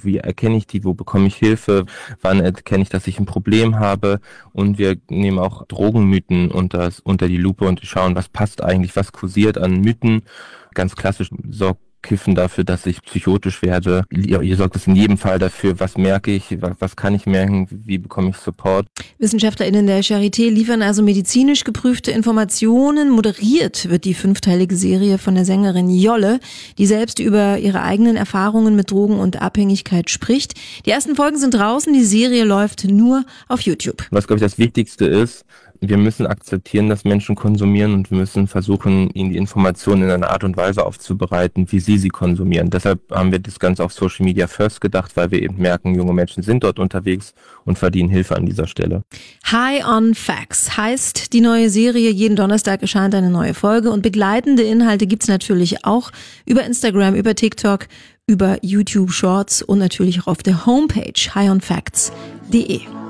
wie erkenne ich die, wo bekomme ich Hilfe, wann erkenne ich, dass ich ein Problem habe, und wir nehmen auch Drogenmythen unter die Lupe und schauen, was passt eigentlich, was kursiert an Mythen. Ganz klassisch sorgt Kiffen dafür, dass ich psychotisch werde. Ihr sorgt es in jedem Fall dafür, was merke ich, was kann ich merken, wie bekomme ich Support. WissenschaftlerInnen der Charité liefern also medizinisch geprüfte Informationen. Moderiert wird die 5-teilige Serie von der Sängerin Jolle, die selbst über ihre eigenen Erfahrungen mit Drogen und Abhängigkeit spricht. Die ersten Folgen sind draußen, die Serie läuft nur auf YouTube. Was, glaube ich, das Wichtigste ist, wir müssen akzeptieren, dass Menschen konsumieren, und wir müssen versuchen, ihnen die Informationen in einer Art und Weise aufzubereiten, wie sie konsumieren. Deshalb haben wir das Ganze auf Social Media First gedacht, weil wir eben merken, junge Menschen sind dort unterwegs und verdienen Hilfe an dieser Stelle. High on Facts heißt die neue Serie. Jeden Donnerstag erscheint eine neue Folge, und begleitende Inhalte gibt's natürlich auch über Instagram, über TikTok, über YouTube Shorts und natürlich auch auf der Homepage highonfacts.de.